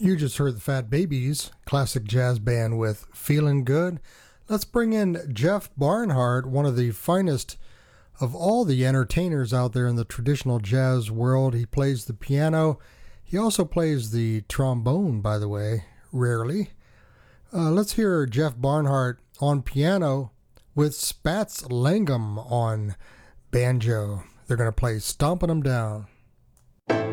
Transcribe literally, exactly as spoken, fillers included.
You just heard the Fat Babies, classic jazz band with Feeling Good. Let's bring in Jeff Barnhart, one of the finest of all the entertainers out there in the traditional jazz world. He plays the piano. He also plays the trombone, by the way, rarely. Uh, let's hear Jeff Barnhart on piano with Spats Langham on banjo. They're going to play Stompin' 'Em Down.